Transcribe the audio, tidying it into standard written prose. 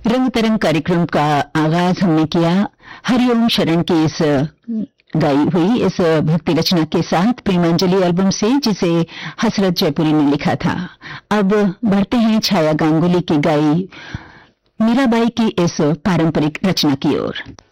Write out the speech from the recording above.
रंग तरंग कार्यक्रम का आगाज हमने किया हरिओम शरण के इस गाई हुई इस भक्ति रचना के साथ प्रेमांजलि एल्बम से, जिसे हसरत जयपुरी ने लिखा था। अब बढ़ते हैं छाया गांगुली की गाई मीराबाई की इस पारंपरिक रचना की ओर।